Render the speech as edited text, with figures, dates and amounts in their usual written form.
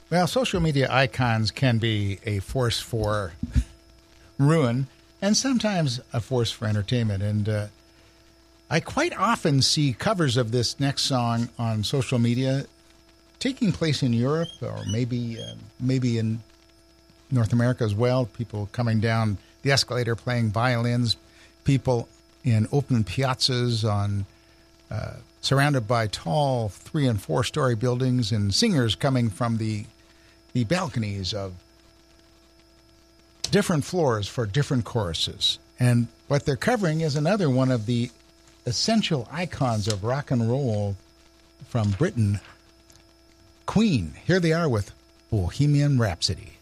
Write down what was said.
Well, social media icons can be a force for ruin and sometimes a force for entertainment. And I quite often see covers of this next song on social media taking place in Europe or maybe in North America as well. People coming down the escalator playing violins, people in open piazzas surrounded by tall 3- and 4-story buildings, and singers coming from the balconies of different floors for different choruses. And what they're covering is another one of the essential icons of rock and roll from Britain, Queen. Here they are with Bohemian Rhapsody.